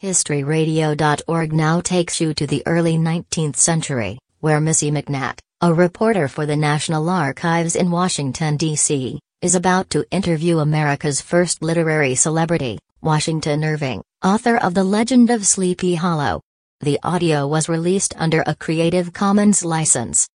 HistoryRadio.org now takes you to the early 19th century, where Missy McNatt, a reporter for the National Archives in Washington, D.C., is about to interview America's first literary celebrity, Washington Irving, author of The Legend of Sleepy Hollow. The audio was released under a Creative Commons license.